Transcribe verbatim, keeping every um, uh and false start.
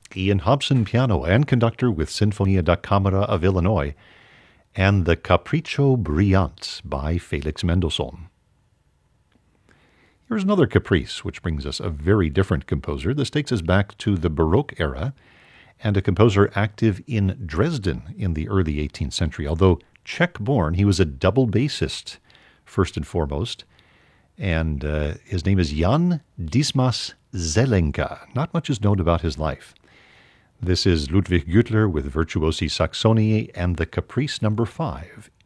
Ian Hobson piano and conductor with Sinfonia da Camera of Illinois, and the Capriccio Brillante by Felix Mendelssohn. Here's another caprice, which brings us a very different composer. This takes us back to the Baroque era, and a composer active in Dresden in the early eighteenth century. Although Czech-born, he was a double bassist, first and foremost, and uh, his name is Jan Dismas Zelenka. Not much is known about his life. This is Ludwig Güttler with Virtuosi Saxonii and the Caprice number five.